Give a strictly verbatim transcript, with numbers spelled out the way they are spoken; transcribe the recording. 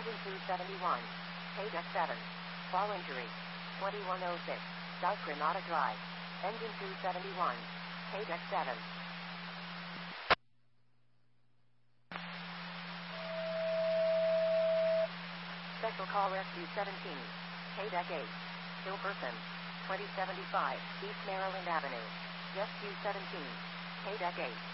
Engine two seventy-one. K-Deck seven. Fall injury. twenty-one oh six. South Granada Drive. Engine two seventy-one. K-Deck seven. Special Call Rescue seventeen. K-Deck eight. Still person. twenty seventy-five. East Maryland Avenue. Rescue seventeen. K-Deck eight.